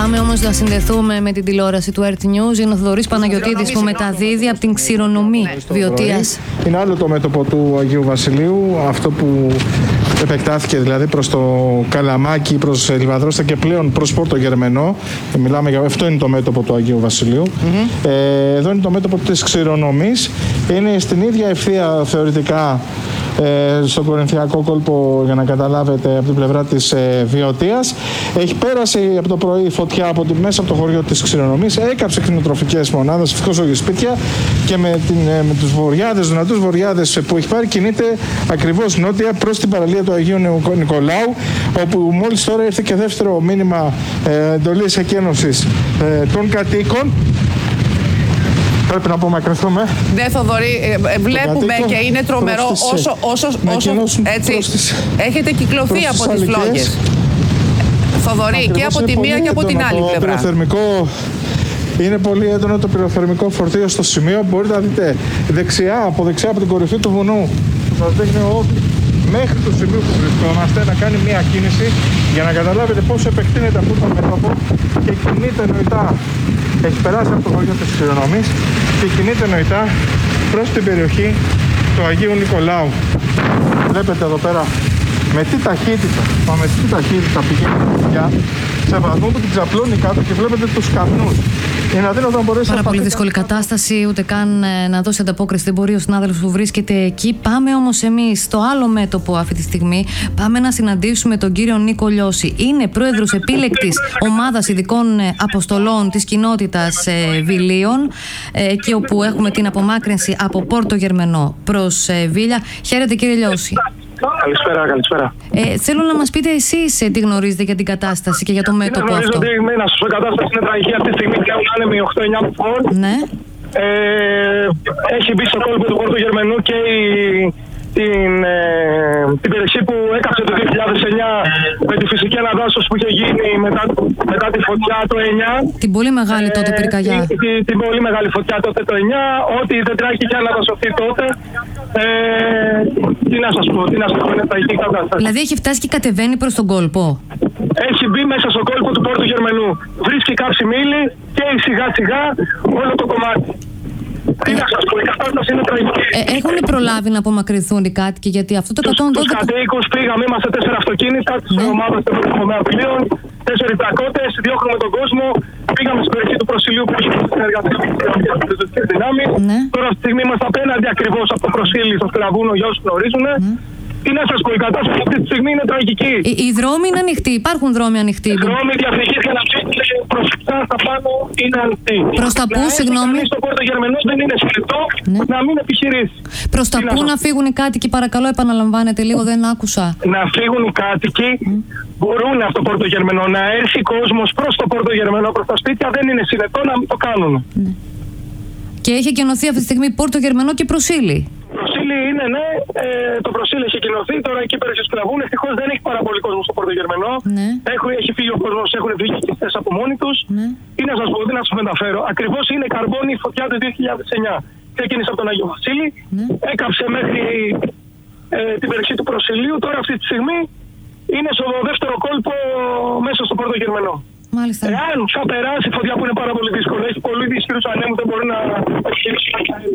Πάμε όμως να συνδεθούμε με την τηλεόραση του Earth News. Είναι ο Θοδωρής Παναγιωτίδης που μεταδίδει από την Ξηρονομή Βιωτίας. Είναι άλλο το μέτωπο του Αγίου Βασιλείου, αυτό που επεκτάθηκε δηλαδή προς το Καλαμάκι, προς Λιβαδρόστα και πλέον προς Πόρτο Γερμενό. Μιλάμε για αυτό, είναι το μέτωπο του Αγίου Βασιλείου. Εδώ είναι το μέτωπο της Ξηρονομής. Είναι στην ίδια ευθεία θεωρητικά στον Κορινθιακό κόλπο, για να καταλάβετε, από την πλευρά της Βιωτίας. Έχει πέρασει από το πρωί φωτιά μέσα από το χωριό της Ξηρονομής, έκαψε κτηνοτροφικές μονάδες, ευτυχώς όχι σπίτια, και με τους βοριάδες, δυνατούς βοριάδες που έχει πάρει, κινείται ακριβώς νότια προς την παραλία του Αγίου Νικολάου, όπου μόλις τώρα ήρθε και δεύτερο μήνυμα εντολής εκένωσης των κατοίκων. Πρέπει να απομακρυνθούμε. Ναι, Θοδωρή, βλέπουμε και είναι τρομερό όσο έτσι έχετε κυκλοθεί από τις φλόγες. Θοδωρή, και από τη μία και από την άλλη πλευρά. Είναι πολύ έντονο το πυροθερμικό φορτίο στο σημείο. Μπορείτε να δείτε από δεξιά από την κορυφή του βουνού, που σας δείχνει ότι μέχρι το σημείο που βρισκόμαστε να κάνει μια κίνηση για να καταλάβετε πόσο επεκτείνεται αυτό το μέτωπο και κινείται νοητά. Έχει περάσει από το χωριό της Ξηρονομής και κινείται νοητά προς την περιοχή του Αγίου Νικολάου. Βλέπετε εδώ πέρα με τι ταχύτητα πηγαίνει η φωτιά, σε βαθμό που την ξαπλώνει κάτω και βλέπετε τους καπνούς. Είναι αδύνατο να μπορέσει. Πάρα πολύ δύσκολη κατάσταση, ούτε καν να δώσει ανταπόκριση δεν μπορεί ο συνάδελφος που βρίσκεται εκεί. Πάμε όμως εμείς στο άλλο μέτωπο αυτή τη στιγμή. Πάμε να συναντήσουμε τον κύριο Νίκο Λιώση. Είναι πρόεδρος επίλεκτης ομάδας ειδικών αποστολών της κοινότητας Βιλίων, εκεί όπου έχουμε την απομάκρυνση από Πόρτο Γερμενό προς Βίλια. Χαίρετε, κύριε Λιώση. Καλησπέρα. Θέλω να μας πείτε εσείς τι γνωρίζετε για την κατάσταση και για το μέτωπο αυτό. Να σας πω, η κατάσταση είναι τραγική αυτή τη στιγμή. Έχουν άνεμοι 8-9 φορ. Ναι. Έχει μπει στο κόλπο του Πόρτου Γερμενού και την περιοχή που έκαψε το 2009 με τη φυσική αναδάσωση που είχε γίνει μετά τη φωτιά το 9. Την πολύ μεγάλη τότε πυρκαγιά. Την πολύ μεγάλη φωτιά τότε το 9. Ό,τι δεν τράχει και αναδασωθεί τότε. Τι να σας πω, είναι τραγική κατάσταση. Δηλαδή έχει φτάσει και κατεβαίνει προς τον κόλπο. Έχει μπει μέσα στο κόλπο του Πόρτου Γερμενού. Βρίσκει καύσιμη ύλη και σιγά σιγά όλο το κομμάτι. Τι να σας πω, η κατάσταση είναι τραγική. Έχουν προλάβει να απομακρυνθούν οι κάτοικοι, γιατί αυτό το 112... Τους κατοίκους πήγαμε, είμαστε 4 αυτοκίνητα της ομάδας των Απειλίων, 4 πλακώτες, διώχνουμε τον κόσμο. Πήγαμε στην περιοχή του Προσιλίου που έχει συνεργασία με τις δυνάμεις. Τώρα αυτή τη στιγμή είμαστε απέναντι ακριβώς από το Προσίλι στο Σκλαβούνο, για όσους γνωρίζουν. Τι να σας πω, η κατάσταση αυτή τη στιγμή είναι τραγική. Οι δρόμοι είναι ανοιχτοί, υπάρχουν δρόμοι ανοιχτοί. Οι δρόμοι διαφυγής για να ψήφουν προσφυγικά στα πάνω είναι ανοιχτοί. Προς τα πού, συγγνώμη. Στο Πόρτο Γερμενό δεν είναι σκεπτό να μην επιχειρήσει. Προς τα πού να φύγουν οι κάτοικοι, παρακαλώ, επαναλαμβάνετε λίγο, δεν άκουσα. Να φύγουν οι κάτοικοι, μπορούν από το Πόρτο Γερμενό. Να έρθει κόσμος προς το Πόρτο Γερμενό, προς τα σπίτια, δεν είναι συνετό να μην το κάνουν. Και έχει εκενωθεί αυτή τη στιγμή Πόρτο Γερμενό και Προσίλι. Προσίλι είναι, ναι. Το Προσίλι έχει κοινωθεί. Τώρα εκεί πέρα έχει Σκλαβούν. Ευτυχώς δεν έχει πάρα πολύ κόσμο στο Πόρτο Γερμενό. Έχει φύγει ο κόσμος, έχουν φύγει και χθες από μόνοι τους. Τι να σας πω, τι να σας μεταφέρω. Ακριβώς είναι καρμπόνι η φωτιά του 2009. Ξεκίνησε από τον Άγιο Βασίλη. Έκαψε μέχρι την περιοχή του Προσιλίου. Τώρα αυτή τη στιγμή είναι στο δεύτερο κόλπο μέσα στο Πόρτο Γερμενό. Μάλιστα. Εάν θα περάσει η φωτιά που είναι πάρα πολύ δύσκολο, έχει πολύ ισχυρούς ανέμους, δεν μπορεί να επιχειρήσει.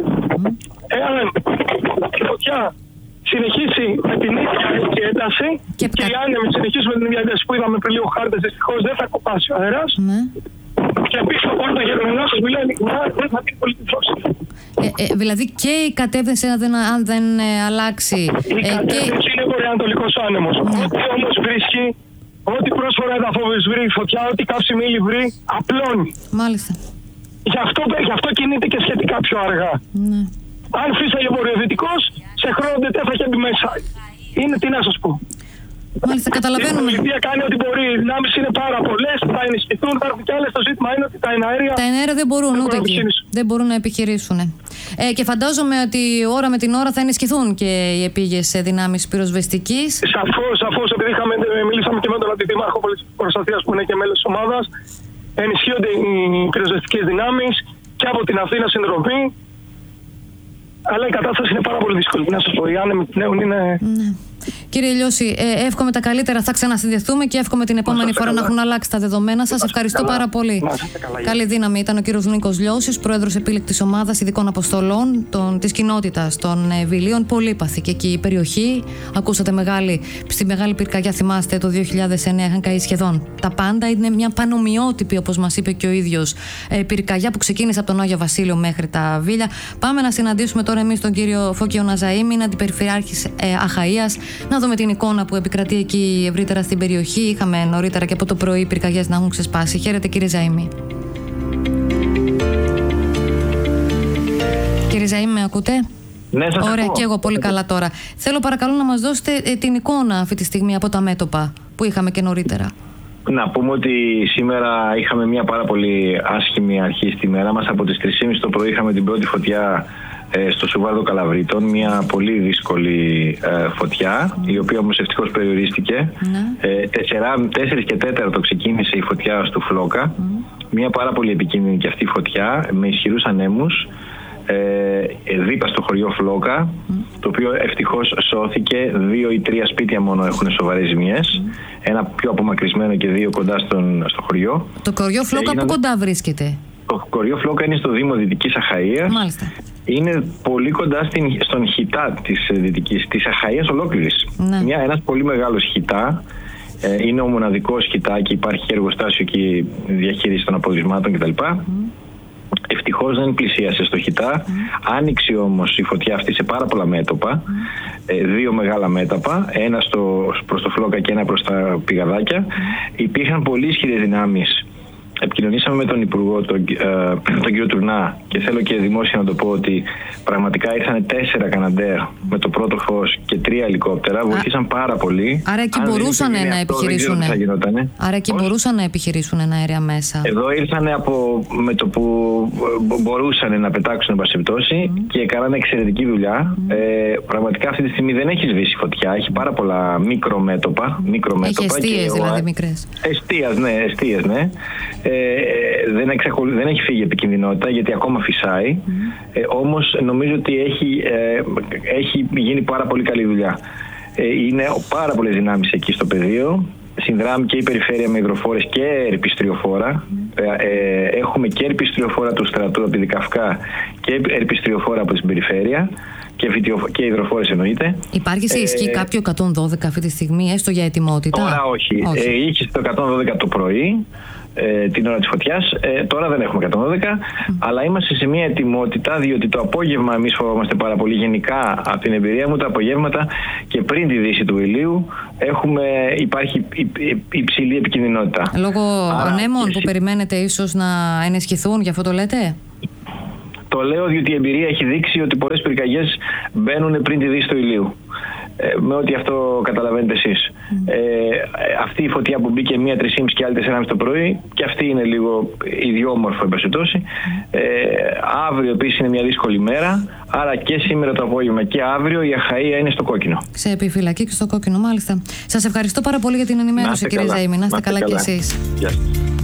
Εάν η φωτιά συνεχίσει με την ίδια ένταση και οι άνεμοι συνεχίσουν με την ίδια ένταση που είδαμε πριν λίγο χάρτες, δυστυχώς δεν θα κοπάσει ο αέρας. Και πίσω από το Γερμανό σας μιλάει ειλικρινά, δεν θα πει πολύ φως. Δηλαδή και η κατεύθυνση αν δεν αλλάξει. Η κατεύθυνση είναι βορειοανατολικός άνεμος. Ό,τι όμως βρίσκει, ό,τι πρόσφορα εδαφόβης βρει, φωτιά, ό,τι καύσιμη ύλη βρει, απλώνει. Μάλιστα. Γι' αυτό κινείται και σχετικά πιο αργά. Αν φύσαγε βορειοδυτικός, σε χρόνο δεν θα είχε μπει μέσα. Είναι, τι να σας πω. Μάλιστα, καταλαβαίνουμε. Η πολιτεία κάνει ό,τι μπορεί. Οι δυνάμεις είναι πάρα πολλές, θα ενισχυθούν, θα έρθουν κι άλλες. Το ζήτημα είναι ότι τα εναέρια. Τα εναέρια δεν μπορούν ούτε εκεί. Δεν μπορούν να επιχειρήσουν. Και φαντάζομαι ότι ώρα με την ώρα θα ενισχυθούν και οι επίγειες δυνάμεις πυροσβεστικής. Σαφώς, επειδή μιλήσαμε και με τον Αντιδήμαρχο Προστασίας που είναι και μέλος της ομάδας, ενισχύονται οι πυροσβεστικές δυνάμεις και από την Αθήνα συνδρομή. Αλλά η κατάσταση είναι πάρα πολύ δύσκολη. Να σας πω, οι άνεμοι πλέον είναι. Κύριε Λιώση, εύχομαι τα καλύτερα. Θα ξανασυνδεθούμε και εύχομαι την επόμενη φορά να έχουν αλλάξει τα δεδομένα. Σας ευχαριστώ πάρα πολύ. Καλή δύναμη. Ήταν ο κύριος Νίκος Λιώσης, πρόεδρος επίλεκτης ομάδας ειδικών αποστολών της κοινότητας των Βιλίων. Πολύπαθη και εκεί η περιοχή. Ακούσατε στη μεγάλη πυρκαγιά, θυμάστε, το 2009 είχαν καεί σχεδόν τα πάντα. Είναι μια πανομοιότυπη, όπως μας είπε και ο ίδιος, πυρκαγιά που ξεκίνησε από τον Άγιο Βασίλειο μέχρι τα Βίλια. Πάμε να συναντήσουμε τώρα εμείς τον κύριο Φώκιο Ναζαήμ, είναι αντιπεριφερειάρχης Αχαΐας, να δούμε την εικόνα που επικρατεί εκεί ευρύτερα στην περιοχή. Είχαμε νωρίτερα και από το πρωί πυρκαγιές να έχουν ξεσπάσει. Χαίρετε, κύριε Ζαήμι. Κύριε Ζαήμι, με ακούτε? Ναι, σας Ωραία, ακούω. και εγώ πολύ καλά τώρα. Θέλω παρακαλώ να μας δώσετε την εικόνα αυτή τη στιγμή από τα μέτωπα που είχαμε και νωρίτερα. Να πούμε ότι σήμερα είχαμε μια πάρα πολύ άσχημη αρχή στη μέρα μας. Από τις 3.30 το πρωί είχαμε την πρώτη φωτιά στο Σουβάρδο Καλαβρίτων. Μια πολύ δύσκολη φωτιά, η οποία όμως ευτυχώς περιορίστηκε. 4 και 4 ξεκίνησε η φωτιά στο Φλόκα. Μια πάρα πολύ επικίνδυνη και αυτή φωτιά με ισχυρούς ανέμους. Δίπλα στο χωριό Φλόκα, το οποίο ευτυχώς σώθηκε. 2 ή 3 σπίτια μόνο έχουν σοβαρές ζημιές. Ένα πιο απομακρυσμένο και 2 κοντά στο χωριό. Το χωριό Φλόκα πού κοντά βρίσκεται? Το χωριό Φλόκα είναι στο Δήμο Δυτικής Αχαΐας. Μάλιστα. Είναι πολύ κοντά στον χιτά της Αχαΐας ολόκληρης. Ναι. Ένας πολύ μεγάλος χιτά. Είναι ο μοναδικός χιτά και υπάρχει εργοστάσιο και διαχείριση των αποδεισμάτων κτλ. Ευτυχώς δεν πλησίασε στο χιτά. Άνοιξε όμως η φωτιά αυτή σε πάρα πολλά μέτωπα. 2 μεγάλα μέτωπα, ένα προς το Φλόκα και ένα προς τα πηγαδάκια. Υπήρχαν πολύ ισχυρές δυνάμεις. Επικοινωνήσαμε με τον Υπουργό, τον κύριο Τουρνά, και θέλω και δημόσια να το πω ότι πραγματικά ήρθαν 4 Καναντέρ με το πρώτο φως και 3 ελικόπτερα. Βοήθησαν πάρα πολύ. Άρα εκεί μπορούσαν να επιχειρήσουν. Άρα εκεί μπορούσαν να επιχειρήσουν ένα αέρια μέσα. Εδώ ήρθαν με το που μπορούσαν να πετάξουν, εν πάση περιπτώσει, και κάνανε εξαιρετική δουλειά. Πραγματικά αυτή τη στιγμή δεν έχει σβήσει φωτιά. Έχει πάρα πολλά μικρομέτωπα. Έχει εστίες δηλαδή μικρές. Εστίες, ναι. Δεν έχει φύγει η επικινδυνότητα γιατί ακόμα φυσάει. Όμως νομίζω ότι έχει γίνει πάρα πολύ καλή δουλειά. Είναι πάρα πολλές δυνάμεις εκεί στο πεδίο. Συνδράμει και η περιφέρεια με υδροφόρες και ερπιστριοφόρα. Έχουμε και ερπιστριοφόρα του στρατού από τη Δικαυκά και ερπιστριοφόρα από την περιφέρεια. Και υδροφόρες εννοείται. Υπάρχει σε ισχύ κάποιο 112 αυτή τη στιγμή, έστω για ετοιμότητα? Τώρα όχι. Είχε το 112 το πρωί, την ώρα της φωτιάς. Τώρα δεν έχουμε 112, αλλά είμαστε σε μια ετοιμότητα, διότι το απόγευμα εμείς φοβόμαστε πάρα πολύ. Γενικά, από την εμπειρία μου, τα απογεύματα και πριν τη δύση του ηλίου υπάρχει υψηλή επικινδυνότητα. Λόγω ανέμων που περιμένετε ίσως να ενισχυθούν, γι' αυτό το λέτε? Το λέω διότι η εμπειρία έχει δείξει ότι πολλές πυρκαγιές μπαίνουν πριν τη δύση του ηλίου. Με ό,τι αυτό καταλαβαίνετε εσείς. Αυτή η φωτιά που μπήκε 1, 3.30 και άλλη 4.30 το πρωί, και αυτή είναι λίγο ιδιόμορφο, εν πάση περιπτώσει. Αύριο επίσης είναι μια δύσκολη μέρα, άρα και σήμερα το απόγευμα και αύριο η Αχαΐα είναι στο κόκκινο. Σε επιφυλακή και στο κόκκινο, μάλιστα. Σας ευχαριστώ πάρα πολύ για την ενημέρωση, κύριε Ζαήμι. Να είστε καλά κι εσείς.